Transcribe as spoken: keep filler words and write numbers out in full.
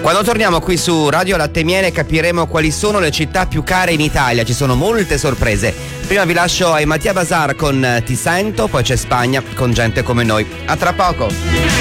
Quando torniamo qui su Radio Latte e Miele capiremo quali sono le città più care in Italia, ci sono molte sorprese. Prima vi lascio ai Mattia Bazar con Ti Sento, poi c'è Spagna con Gente come noi. A tra poco.